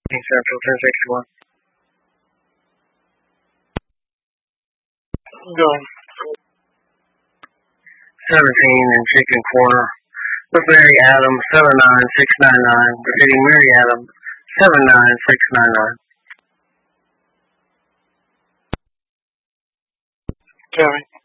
Central 1061. Go. 17 in Chicken Corner. With Mary Adams, 79699. Repeating Mary Adams, 79699. Kevin.